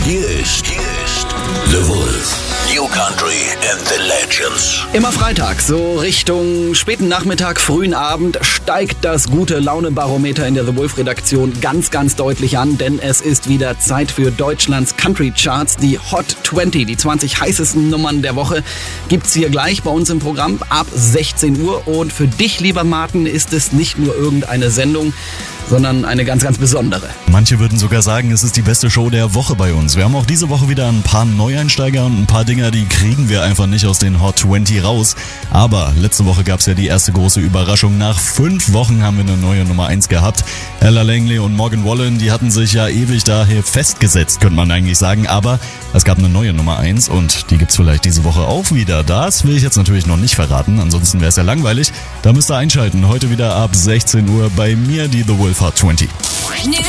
Hier ist The Wolf. New Country and the Legends. Immer Freitag, so Richtung späten Nachmittag, frühen Abend, steigt das Gute-Laune-Barometer in der The Wolf-Redaktion ganz, ganz deutlich an, denn es ist wieder Zeit für Deutschlands Country-Charts. Die Hot 20, die 20 heißesten Nummern der Woche, gibt's hier gleich bei uns im Programm ab 16 Uhr. Und für dich, lieber Martin, ist es nicht nur irgendeine Sendung, sondern eine ganz, ganz besondere. Manche würden sogar sagen, es ist die beste Show der Woche bei uns. Wir haben auch diese Woche wieder ein paar Neueinsteiger und ein paar Dinger, die kriegen wir einfach nicht aus den Hot 20 raus. Aber letzte Woche gab es ja die erste große Überraschung. Nach 5 Wochen haben wir eine neue Nummer 1 gehabt. Ella Langley und Morgan Wallen, die hatten sich ja ewig daher festgesetzt, könnte man eigentlich sagen. Aber es gab eine neue Nummer 1 und die gibt's vielleicht diese Woche auch wieder. Das will ich jetzt natürlich noch nicht verraten, ansonsten wäre es ja langweilig. Da müsst ihr einschalten. Heute wieder ab 16 Uhr bei mir die The Wolf Hot 20. New